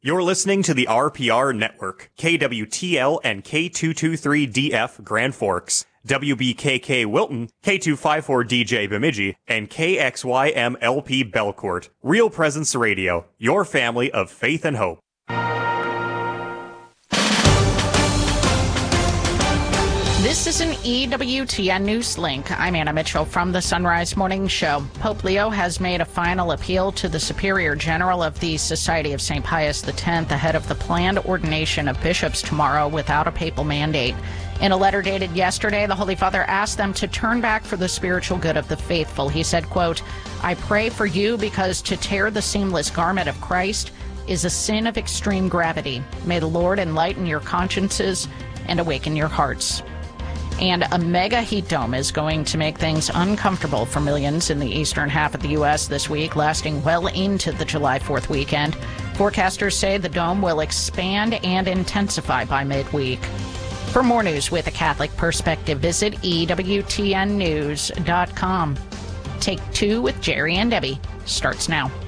You're listening to the RPR Network, KWTL and K223DF Grand Forks, WBKK Wilton, K254DJ Bemidji, and KXYMLP Belcourt. Real Presence Radio, your family of faith and hope. This is an EWTN News Link. I'm Anna Mitchell from the Sunrise Morning Show. Pope Leo has made a final appeal to the Superior General of the Society of St. Pius X ahead of the planned ordination of bishops tomorrow without a papal mandate. In a letter dated yesterday, the Holy Father asked them to turn back for the spiritual good of the faithful. He said, quote, "I pray for you because to tear the seamless garment of Christ is a sin of extreme gravity. May the Lord enlighten your consciences and awaken your hearts." And a mega heat dome is going to make things uncomfortable for millions in the eastern half of the U.S. this week, lasting well into the July 4th weekend. Forecasters say the dome will expand and intensify by midweek. For more news with a Catholic perspective, visit EWTNnews.com. Take Two with Jerry and Debbie starts now.